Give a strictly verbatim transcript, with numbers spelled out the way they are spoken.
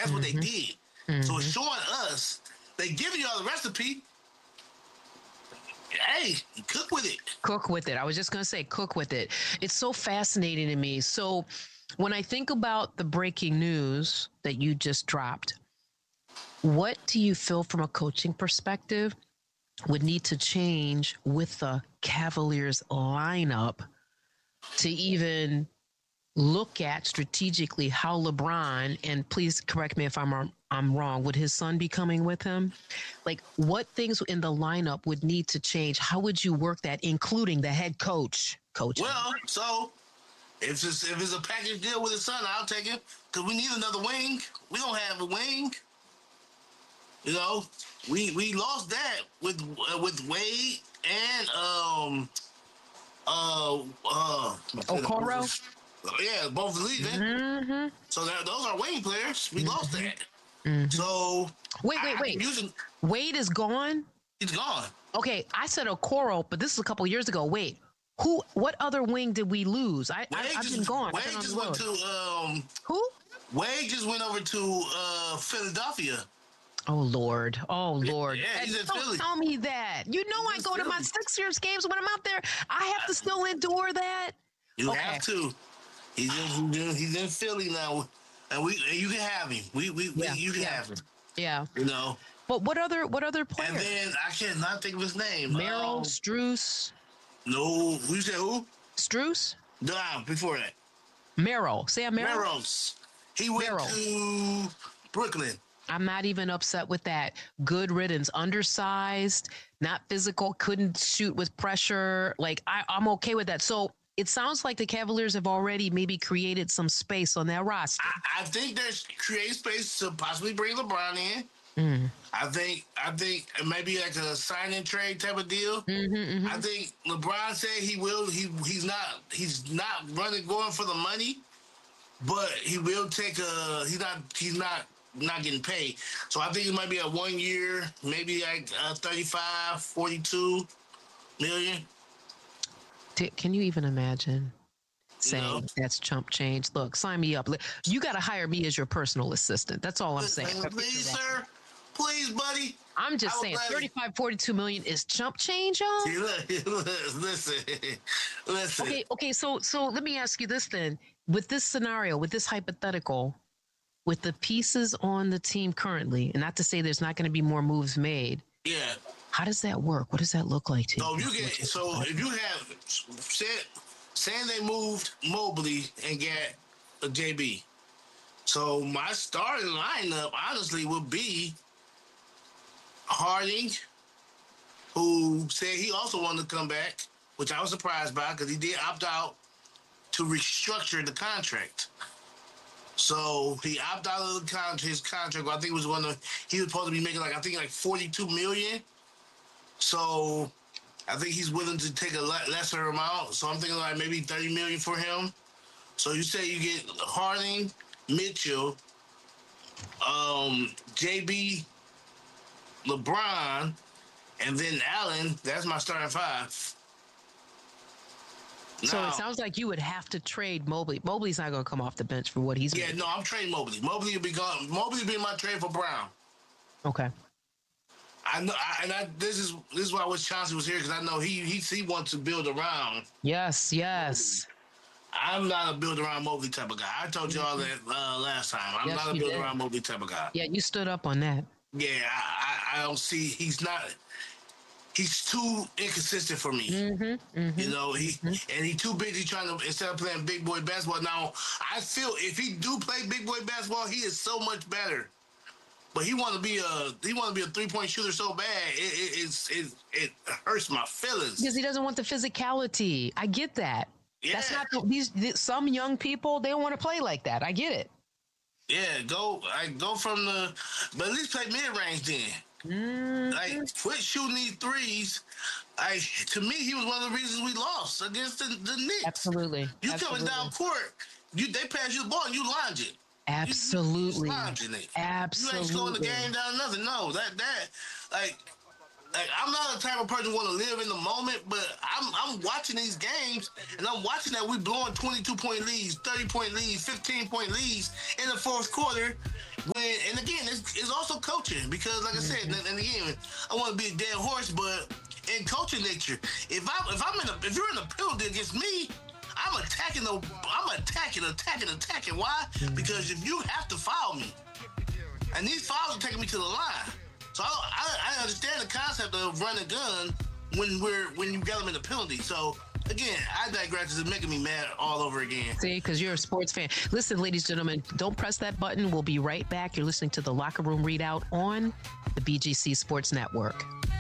That's mm-hmm. what they did. Mm-hmm. So it's showing us, they give you all the recipe. Hey, cook with it. Cook with it. I was just going to say, cook with it. It's so fascinating to me. So when I think about the breaking news that you just dropped, what do you feel from a coaching perspective would need to change with the Cavaliers lineup to even look at strategically how LeBron, and please correct me if I'm I'm wrong, would his son be coming with him? Like, what things in the lineup would need to change? How would you work that, including the head coach? Coach. Well, so if it's if it's a package deal with his son, I'll take it because we need another wing. We don't have a wing. You know, we we lost that with uh, with Wade and um uh uh Okoro. Yeah, both leaving. Mm-hmm. So that, those are wing players. We mm-hmm. lost that. Mm-hmm. So wait, wait, wait. Using, Wade is gone. He's gone. Okay, I said Okoro, but this is a couple years ago. Wait, who? What other wing did we lose? I, I I've just, been gone. Wade just went to um. Who? Wade just went over to uh, Philadelphia. Oh Lord! Oh Lord! Yeah, he's in don't Philly. Tell me that. You know he's I go Philly. to my Sixers games when I'm out there. I have to still endure that. You okay. have to. He's in, he's in he's in Philly now, and we and you can have him. We we, yeah. we you can yeah. have him. Yeah. You know. But what other what other players? And then I cannot think of his name. Merrill, um, Strus. No, who you said who? Strus. No, before that. Merrill. Sam Merrill. Merrill's. He went Merrill. to Brooklyn. I'm not even upset with that. Good riddance. Undersized, not physical, couldn't shoot with pressure. Like, I, I'm okay with that. So it sounds like the Cavaliers have already maybe created some space on their roster. I, I think there's creating space to possibly bring LeBron in. Mm. I think I think maybe like a sign and trade type of deal. Mm-hmm, mm-hmm. I think LeBron said he will. He he's not he's not running going for the money, but he will take a. He's not he's not. not getting paid. So I think it might be a one year, maybe like uh, thirty-five, forty-two million. Can you even imagine saying you know? That's chump change? Look, sign me up. You got to hire me as your personal assistant. That's all I'm saying. Please, sir. Please, buddy. I'm just saying thirty-five, forty-two million is chump change, y'all. See, look, listen, listen. Okay, okay. So, so let me ask you this then. With this scenario, with this hypothetical, with the pieces on the team currently, and not to say there's not going to be more moves made. Yeah. How does that work? What does that look like to so you? you get, so if you have, said, saying they moved Mobley and get a J B. So my starting lineup, honestly, would be Harding, who said he also wanted to come back, which I was surprised by because he did opt out to restructure the contract. So he opted out of the con- his contract. I think it was one of he was supposed to be making like I think like forty-two million. So I think he's willing to take a le- lesser amount. So I'm thinking like maybe thirty million for him. So you say you get Harding, Mitchell, um, J B, LeBron, and then Allen. That's my starting five. So now, it sounds like you would have to trade Mobley. Mobley's not going to come off the bench for what he's. Yeah, making. no, I'm trading Mobley. Mobley will be gone. Mobley will be my trade for Brown. Okay. I know, I, and I, this is this is why I wish Chauncey was here because I know he he he wants to build around. Yes, yes. Mobley. I'm not a build around Mobley type of guy. I told y'all that uh, last time. I'm yes, not a build did. around Mobley type of guy. Yeah, you stood up on that. Yeah, I, I, I don't see. He's not. He's too inconsistent for me. Mm-hmm, mm-hmm, you know, he mm-hmm. and he too busy trying to instead of playing big boy basketball. Now, I feel if he do play big boy basketball, he is so much better. But he want to be a he want to be a three point shooter so bad. It it, it's, it it hurts my feelings because he doesn't want the physicality. I get that. Yeah. That's not the, these, these some young people. They don't want to play like that. I get it. Yeah, go I go from the, but at least play mid range then. Mm-hmm. Like, quit shooting these threes. I to me, he was one of the reasons we lost against the, the Knicks. Absolutely. You Absolutely. coming down court, you they pass you the ball and you lunge it. Absolutely. You, you it. Absolutely. You ain't slowing the game down nothing. No, that that like like I'm not the type of person who want to live in the moment, but I'm I'm watching these games and I'm watching that we blowing twenty-two point leads, thirty point leads, fifteen point leads in the fourth quarter. When and again, it's, it's also coaching because, like I said, and, and again, I want to be a dead horse, but in coaching nature, if I if I'm in a if you're in a penalty against me, I'm attacking the I'm attacking, attacking, attacking. Why? Because if you have to foul me, and these fouls are taking me to the line, so I I, I understand the concept of running a gun when we're when you got them in the penalty. So. Again, I digress. It's making me mad all over again. See, because you're a sports fan. Listen, ladies and gentlemen, don't press that button. We'll be right back. You're listening to the Locker Room Readout on the B G C Sports Network.